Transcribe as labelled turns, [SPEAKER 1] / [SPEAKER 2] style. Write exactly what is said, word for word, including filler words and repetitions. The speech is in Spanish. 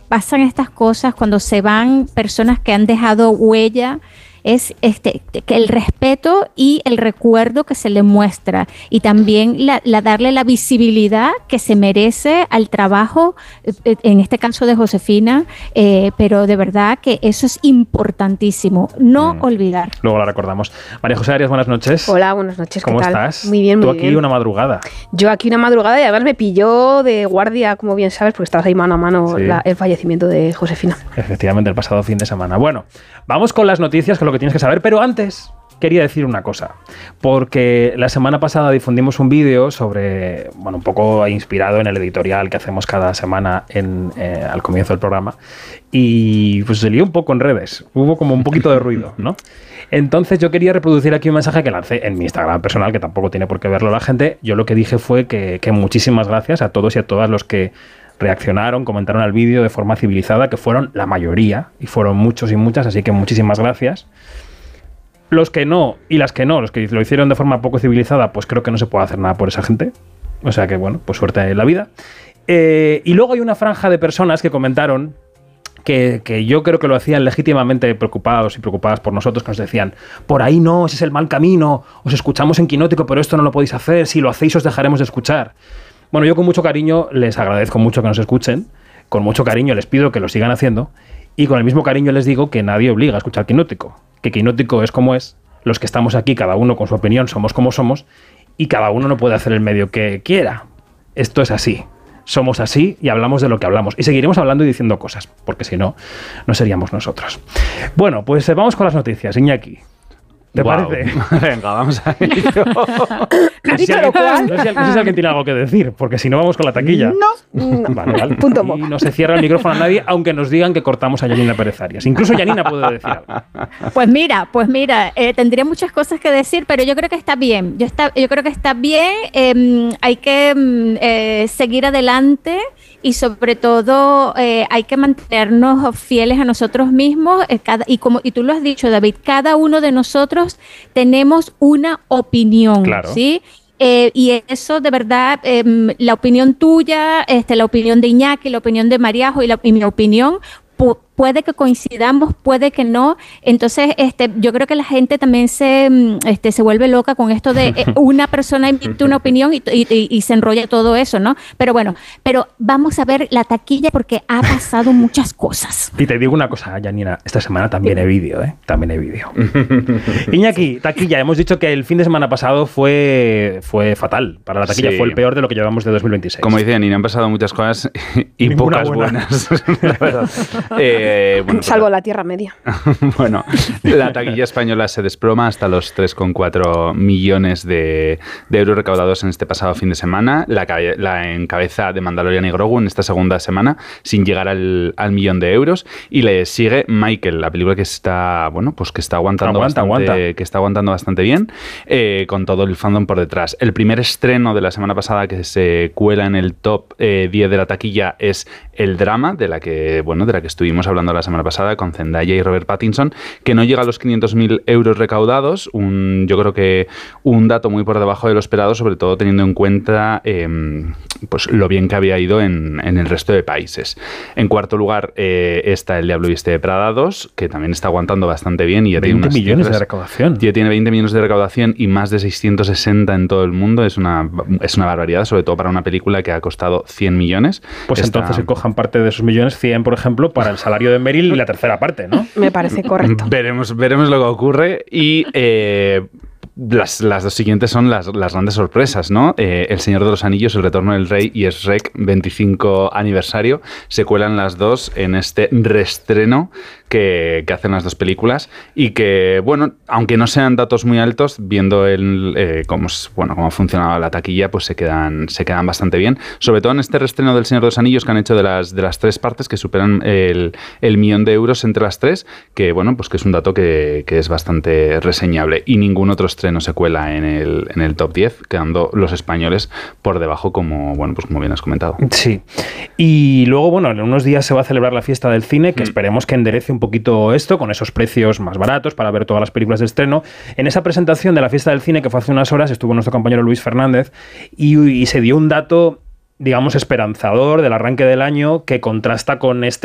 [SPEAKER 1] pasan estas cosas, cuando se van personas que han dejado huella, es este que el respeto y el recuerdo que se le muestra, y también la, la darle la visibilidad que se merece al trabajo, en este caso de Josefina, eh, pero de verdad que eso es importantísimo, no mm. olvidar.
[SPEAKER 2] Luego la recordamos. María José Arias, buenas noches.
[SPEAKER 3] Hola, buenas noches.
[SPEAKER 2] ¿Cómo
[SPEAKER 3] ¿qué tal?
[SPEAKER 2] estás?
[SPEAKER 3] Muy bien, muy
[SPEAKER 2] Tú
[SPEAKER 3] bien.
[SPEAKER 2] Tú aquí una madrugada.
[SPEAKER 3] Yo aquí una madrugada, y además me pilló de guardia, como bien sabes, porque estabas ahí mano a mano sí. la, el fallecimiento de Josefina.
[SPEAKER 2] Efectivamente, el pasado fin de semana. Bueno, vamos con las noticias, que es lo que tienes que saber, pero antes quería decir una cosa, porque la semana pasada difundimos un vídeo sobre, bueno, un poco inspirado en el editorial que hacemos cada semana en, eh, al comienzo del programa, y pues se lió un poco en redes, hubo como un poquito de ruido, ¿no? Entonces yo quería reproducir aquí un mensaje que lancé en mi Instagram personal, que tampoco tiene por qué verlo la gente. Yo lo que dije fue que, que muchísimas gracias a todos y a todas los que reaccionaron, comentaron al vídeo de forma civilizada, que fueron la mayoría, y fueron muchos y muchas, así que muchísimas gracias. Los que no, y las que no, los que lo hicieron de forma poco civilizada, pues creo que no se puede hacer nada por esa gente. O sea que, bueno, pues suerte en la vida. Eh, y luego hay una franja de personas que comentaron que, que yo creo que lo hacían legítimamente preocupados y preocupadas por nosotros, que nos decían, por ahí no, ese es el mal camino, os escuchamos en Quinótico, pero esto no lo podéis hacer, si lo hacéis os dejaremos de escuchar. Bueno, yo con mucho cariño les agradezco mucho que nos escuchen, con mucho cariño les pido que lo sigan haciendo, y con el mismo cariño les digo que nadie obliga a escuchar Quinótico, que Quinótico es como es, los que estamos aquí, cada uno con su opinión, somos como somos, y cada uno no puede hacer el medio que quiera. Esto es así, somos así y hablamos de lo que hablamos, y seguiremos hablando y diciendo cosas, porque si no, no seríamos nosotros. Bueno, pues vamos con las noticias, Iñaki. ¿Te wow. parece?
[SPEAKER 4] Venga, vamos a ello.
[SPEAKER 2] No sé si alguien, no sé si alguien tiene algo que decir, porque si no vamos con la taquilla.
[SPEAKER 3] No.
[SPEAKER 2] Vale, vale.
[SPEAKER 3] Punto
[SPEAKER 2] y no se cierra el micrófono a nadie, aunque nos digan que cortamos a Yanina Pérez Arias. Incluso Yanina puede decir algo.
[SPEAKER 1] Pues mira, pues mira, eh, tendría muchas cosas que decir, pero yo creo que está bien. Yo, está, yo creo que está bien. Eh, hay que eh, seguir adelante. Y sobre todo eh, hay que mantenernos fieles a nosotros mismos, eh, cada, y como y tú lo has dicho, David, cada uno de nosotros tenemos una opinión, claro. ¿sí? Eh, y eso de verdad, eh, la opinión tuya, este, la opinión de Iñaki, la opinión de Mariajo y, la, y mi opinión, pu- puede que coincidamos, puede que no. Entonces, este, yo creo que la gente también se, este, se vuelve loca con esto de eh, una persona emite una opinión y, y, y se enrolla todo eso, ¿no? Pero bueno, pero vamos a ver la taquilla porque ha pasado muchas cosas.
[SPEAKER 2] Y te digo una cosa, Yanina, esta semana también hay vídeo, ¿eh? También hay vídeo. Iñaki, taquilla, hemos dicho que el fin de semana pasado fue, fue fatal para la taquilla, sí. Fue el peor de lo que llevamos de dos mil veintiséis.
[SPEAKER 4] Como dice Yanina, han pasado muchas cosas y
[SPEAKER 2] Ninguna
[SPEAKER 4] pocas
[SPEAKER 2] buena.
[SPEAKER 4] buenas, la verdad. Eh, Eh, bueno,
[SPEAKER 3] Salvo
[SPEAKER 4] pero,
[SPEAKER 3] la Tierra Media.
[SPEAKER 4] Bueno, la taquilla española se desploma hasta los tres coma cuatro millones de, de euros recaudados en este pasado fin de semana. La, la encabeza de Mandalorian y Grogu en esta segunda semana, sin llegar al, al millón de euros. Y le sigue Michael, la película que está, bueno, pues que está aguantando,
[SPEAKER 2] aguanta,
[SPEAKER 4] bastante,
[SPEAKER 2] aguanta.
[SPEAKER 4] que está aguantando bastante bien, eh, con todo el fandom por detrás. El primer estreno de la semana pasada que se cuela en el top eh, diez de la taquilla es El Drama, de la que, bueno, de la que estuvimos hablando la semana pasada con Zendaya y Robert Pattinson, que no llega a los quinientos mil euros recaudados, un, yo creo que un dato muy por debajo de lo esperado, sobre todo teniendo en cuenta eh, pues lo bien que había ido en, en el resto de países. En cuarto lugar eh, está El Diablo Viste de Prada dos, que también está aguantando bastante bien y ya tiene unas
[SPEAKER 2] millones
[SPEAKER 4] cifras,
[SPEAKER 2] de recaudación.
[SPEAKER 4] Ya tiene veinte millones de recaudación y más de seiscientos sesenta en todo el mundo. Es una, es una barbaridad, sobre todo para una película que ha costado cien millones.
[SPEAKER 2] Pues
[SPEAKER 4] está...
[SPEAKER 2] entonces se cojan parte de esos millones, cien por ejemplo, para el salario de Meryl y la tercera parte, ¿no?
[SPEAKER 3] Me parece correcto.
[SPEAKER 4] Veremos, veremos lo que ocurre y eh, las, las dos siguientes son las, las grandes sorpresas, ¿no? Eh, El Señor de los Anillos, El Retorno del Rey y Shrek veinticinco aniversario. Se cuelan las dos en este reestreno que, que hacen las dos películas y que, bueno, aunque no sean datos muy altos, viendo el, eh, cómo, bueno, cómo funcionaba la taquilla, pues se quedan, se quedan bastante bien. Sobre todo en este reestreno del Señor de los Anillos que han hecho de las, de las tres partes, que superan el, el millón de euros entre las tres, que, bueno, pues que es un dato que, que es bastante reseñable. Y ningún otro estreno se cuela en el, en el top diez, quedando los españoles por debajo, como, bueno, pues como bien has comentado.
[SPEAKER 2] Sí. Y luego, bueno, en unos días se va a celebrar la fiesta del cine, que mm. esperemos que enderece un poquito esto, con esos precios más baratos para ver todas las películas de estreno. En esa presentación de la fiesta del cine, que fue hace unas horas, estuvo nuestro compañero Luis Fernández y, y se dio un dato, digamos, esperanzador del arranque del año, que contrasta con este